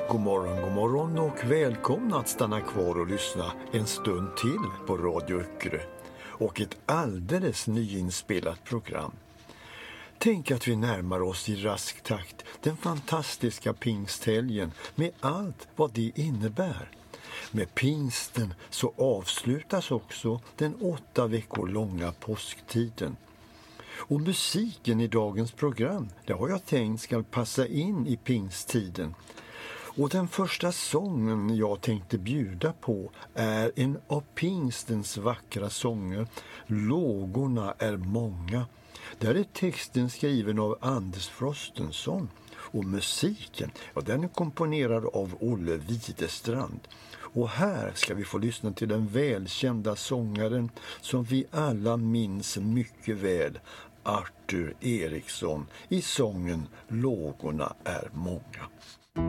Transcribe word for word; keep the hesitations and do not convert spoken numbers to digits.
God morgon, god morgon och välkomna att stanna kvar och lyssna en stund till på Radio Öckerö och ett alldeles nyinspelat program. Tänk att vi närmar oss i rask takt den fantastiska pingsthelgen med allt vad det innebär. Med pingsten så avslutas också den åtta veckor långa påsktiden. Och musiken i dagens program, det har jag tänkt ska passa in i pingsttiden. Och den första sången jag tänkte bjuda på är en av pingstens vackra sånger, Lågorna är många. Där är texten skriven av Anders Frostenson och musiken, ja, den är komponerad av Olle Widestrand. Och här ska vi få lyssna till den välkända sångaren som vi alla minns mycket väl, Arthur Eriksson, i sången Lågorna är många.